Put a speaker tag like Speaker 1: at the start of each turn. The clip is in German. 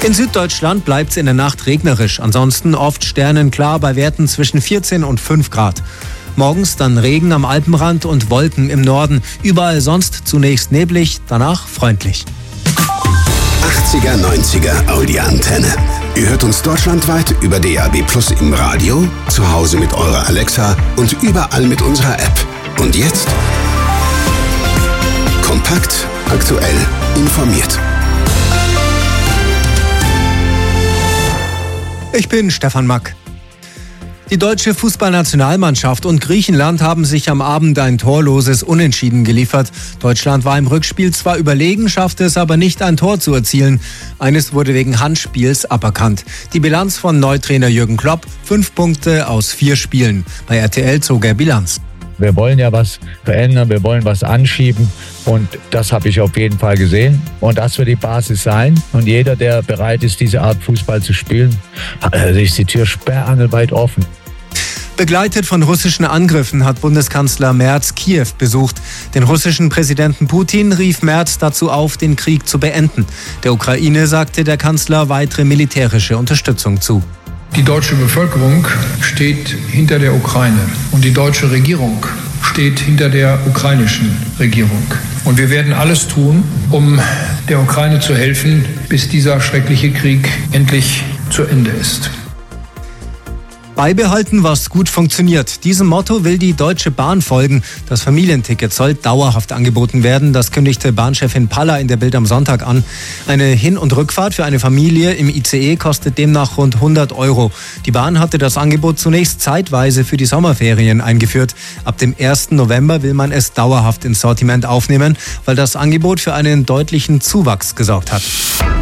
Speaker 1: In Süddeutschland bleibt es in der Nacht regnerisch. Ansonsten oft sternenklar bei Werten zwischen 14 und 5 Grad. Morgens dann Regen am Alpenrand und Wolken im Norden. Überall sonst zunächst neblig, danach freundlich.
Speaker 2: 80er, 90er Audi-Antenne. Ihr hört uns deutschlandweit über DAB+ im Radio, zu Hause mit eurer Alexa und überall mit unserer App. Und jetzt? Kompakt, aktuell, informiert.
Speaker 1: Ich bin Stefan Mack. Die deutsche Fußballnationalmannschaft und Griechenland haben sich am Abend ein torloses Unentschieden geliefert. Deutschland war im Rückspiel zwar überlegen, schaffte es aber nicht, ein Tor zu erzielen. Eines wurde wegen Handspiels aberkannt. Die Bilanz von Neutrainer Jürgen Klopp: 5 Punkte aus 4 Spielen. Bei RTL zog er Bilanz.
Speaker 3: Wir wollen ja was verändern, wir wollen was anschieben und das habe ich auf jeden Fall gesehen. Und das wird die Basis sein. Und jeder, der bereit ist, diese Art Fußball zu spielen, ist die Tür sperrangelweit offen.
Speaker 1: Begleitet von russischen Angriffen hat Bundeskanzler Merz Kiew besucht. Den russischen Präsidenten Putin rief Merz dazu auf, den Krieg zu beenden. Der Ukraine sagte der Kanzler weitere militärische Unterstützung zu.
Speaker 4: Die deutsche Bevölkerung steht hinter der Ukraine und die deutsche Regierung steht hinter der ukrainischen Regierung. Und wir werden alles tun, um der Ukraine zu helfen, bis dieser schreckliche Krieg endlich zu Ende ist.
Speaker 1: Beibehalten, was gut funktioniert. Diesem Motto will die Deutsche Bahn folgen. Das Familienticket soll dauerhaft angeboten werden. Das kündigte Bahnchefin Paller in der Bild am Sonntag an. Eine Hin- und Rückfahrt für eine Familie im ICE kostet demnach rund 100 €. Die Bahn hatte das Angebot zunächst zeitweise für die Sommerferien eingeführt. Ab dem 1. November will man es dauerhaft ins Sortiment aufnehmen, weil das Angebot für einen deutlichen Zuwachs gesorgt hat.